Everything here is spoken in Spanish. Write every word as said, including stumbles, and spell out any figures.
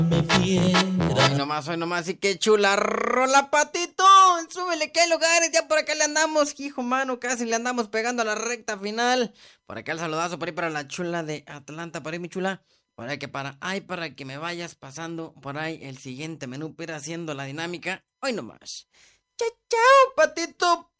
Hoy nomás, hoy nomás, y qué chula rola, Patito. Súbele que hay lugares, ya por acá le andamos, hijo mano, casi le andamos pegando a la recta final. Por acá el saludazo por ahí para la chula de Atlanta, por ahí mi chula. Por ahí que para, ay, para que me vayas pasando por ahí el siguiente menú, pero haciendo la dinámica. Hoy nomás. Chao, chao, Patito.